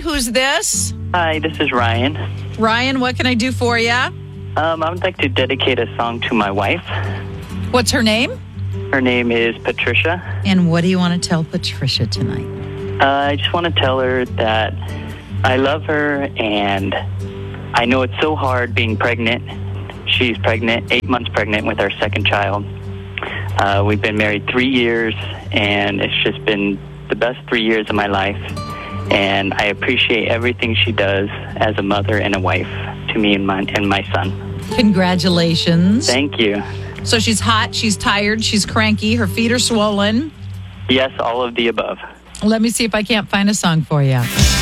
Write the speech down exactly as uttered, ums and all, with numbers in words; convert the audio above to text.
who's this? Hi, this is Ryan. Ryan, what can I do for you? Um, I would like to dedicate a song to my wife. What's her name? Her name is Patricia. And what do you want to tell Patricia tonight? Uh, I just want to tell her that I love her, and I know it's so hard being pregnant. She's pregnant, eight months pregnant with our second child. Uh, we've been married three years, and it's just been the best three years of my life. And I appreciate everything she does as a mother and a wife to me and my, and my son. Congratulations. Thank you. So she's hot, she's tired, she's cranky, her feet are swollen. Yes, all of the above. Let me see if I can't find a song for you.